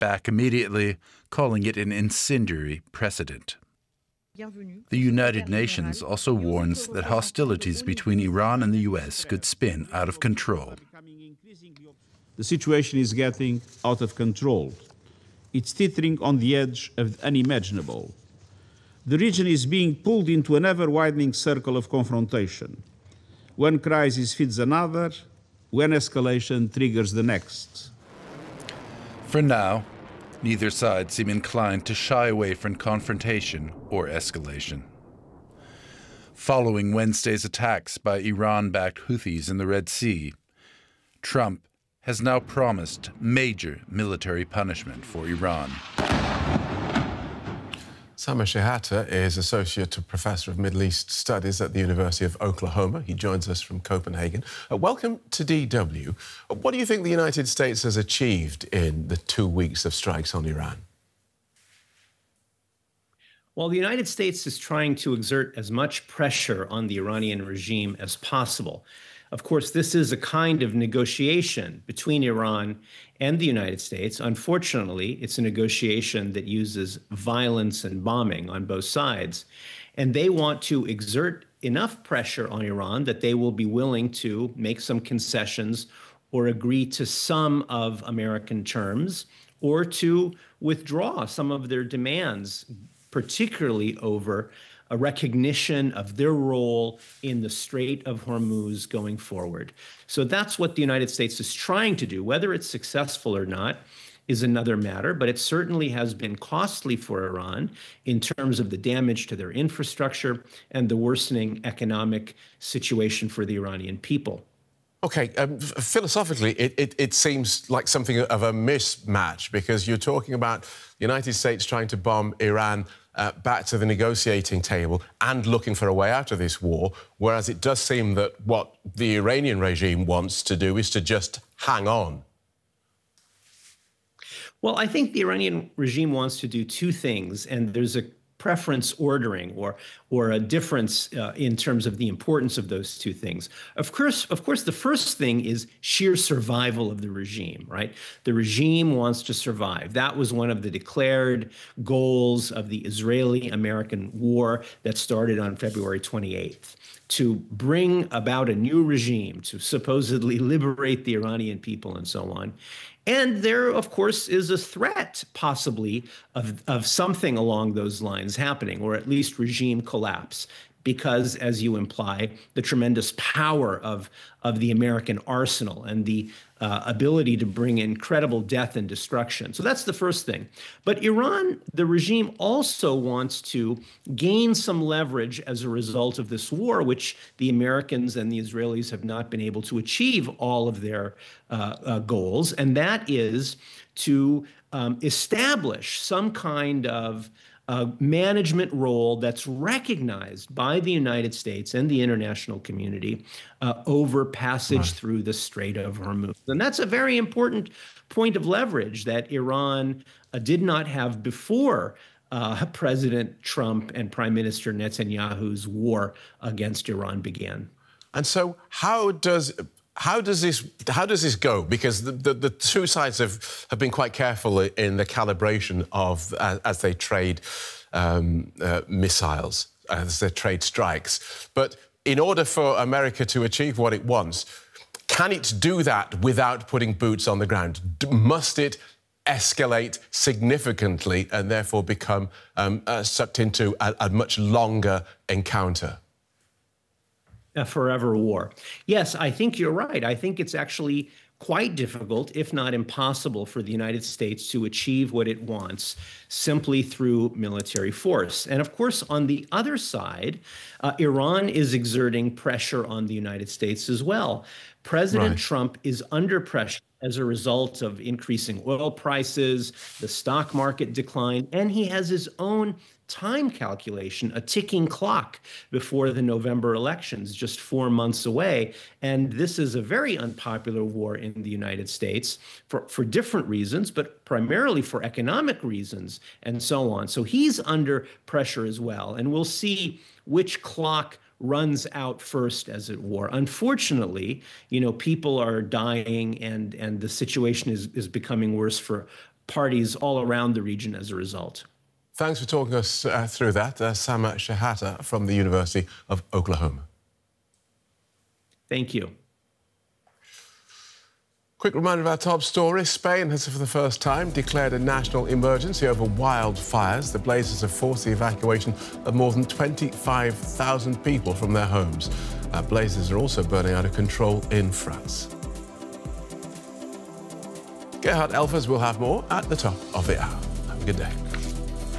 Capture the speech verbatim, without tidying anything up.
back immediately, calling it an incendiary precedent. The United Nations also warns that hostilities between Iran and the U S could spin out of control. The situation is getting out of control. It's teetering on the edge of the unimaginable. The region is being pulled into an ever-widening circle of confrontation. One crisis feeds another, one escalation triggers the next. For now, neither side seem inclined to shy away from confrontation or escalation. Following Wednesday's attacks by Iran-backed Houthis in the Red Sea, Trump has now promised major military punishment for Iran. Sameh Shehata is Associate Professor of Middle East Studies at the University of Oklahoma. He joins us from Copenhagen. Uh, welcome to D W. Uh, what do you think the United States has achieved in the two weeks of strikes on Iran? Well, the United States is trying to exert as much pressure on the Iranian regime as possible. Of course, this is a kind of negotiation between Iran and the United States. Unfortunately, it's a negotiation that uses violence and bombing on both sides. And they want to exert enough pressure on Iran that they will be willing to make some concessions or agree to some of American terms or to withdraw some of their demands, particularly over a recognition of their role in the Strait of Hormuz going forward. So that's what the United States is trying to do. Whether it's successful or not is another matter, but it certainly has been costly for Iran in terms of the damage to their infrastructure and the worsening economic situation for the Iranian people. OK, um, philosophically, it, it, it seems like something of a mismatch, because you're talking about the United States trying to bomb Iran uh, back to the negotiating table and looking for a way out of this war, whereas it does seem that what the Iranian regime wants to do is to just hang on. Well, I think the Iranian regime wants to do two things, and there's a preference ordering or or a difference uh, in terms of the importance of those two things. Of course, of course, the first thing is sheer survival of the regime, right? The regime wants to survive. That was one of the declared goals of the Israeli-American war that started on February twenty-eighth, to bring about a new regime, to supposedly liberate the Iranian people and so on. And there, of course, is a threat, possibly, of, of something along those lines happening, or at least regime collapse, because, as you imply, the tremendous power of, of the American arsenal and the uh, ability to bring incredible death and destruction. So that's the first thing. But Iran, the regime, also wants to gain some leverage as a result of this war, which the Americans and the Israelis have not been able to achieve all of their uh, uh, goals, and that is to um, establish some kind of a management role that's recognized by the United States and the international community uh, over passage right. through the Strait of Hormuz. And that's a very important point of leverage that Iran uh, did not have before uh, President Trump and Prime Minister Netanyahu's war against Iran began. And so how does... How does this how does this go? Because the, the, the two sides have, have been quite careful in the calibration of uh, as they trade um, uh, missiles, as they trade strikes. But in order for America to achieve what it wants, can it do that without putting boots on the ground? D- must it escalate significantly and therefore become um, uh, sucked into a, a much longer encounter? A forever war. Yes, I think you're right. I think it's actually quite difficult, if not impossible, for the United States to achieve what it wants simply through military force. And of course, on the other side, uh, Iran is exerting pressure on the United States as well. President right. Trump is under pressure as a result of increasing oil prices, the stock market decline, and he has his own time calculation, a ticking clock before the November elections, just four months away. And this is a very unpopular war in the United States for, for different reasons, but primarily for economic reasons and so on. So he's under pressure as well. And we'll see which clock runs out first, as it were. Unfortunately, you know, people are dying and, and the situation is, is becoming worse for parties all around the region as a result. Thanks for talking us uh, through that, uh, Sama Shehata from the University of Oklahoma. Thank you. Quick reminder of our top story. Spain has, for the first time, declared a national emergency over wildfires. The blazes have forced the evacuation of more than twenty-five thousand people from their homes. Uh, blazes are also burning out of control in France. Gerhard Elfers will have more at the top of the hour. Have a good day.